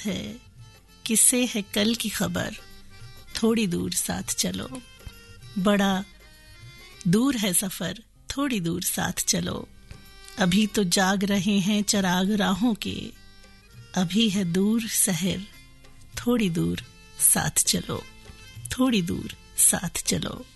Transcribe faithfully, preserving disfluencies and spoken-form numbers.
रात है, किससे है कल की खबर, थोड़ी दूर साथ चलो। बड़ा दूर है सफर, थोड़ी दूर साथ चलो। अभी तो जाग रहे हैं चराग राहों के, अभी है दूर शहर, थोड़ी दूर साथ चलो, थोड़ी दूर साथ चलो।